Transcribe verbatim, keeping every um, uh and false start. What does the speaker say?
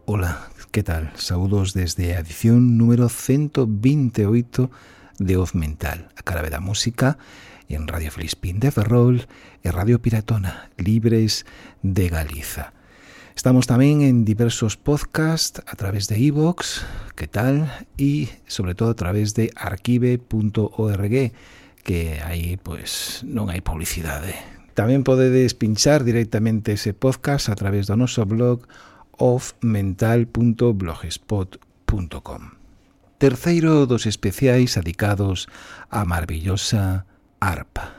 Ola, que tal? Saúdos desde a edición número ciento veintiocho de Oz Mental, a cara da música en Radio Filispín de Ferrol e Radio Piratona, libres de Galiza. Estamos tamén en diversos podcasts a través de iVoox, que tal? E, sobre todo, a través de arquive punto org, que aí, pois, non hai publicidade. Tamén podedes pinchar directamente ese podcast a través do noso blog oz mental punto blogspot punto com. Terceiro dos especiais dedicados á maravillosa arpa.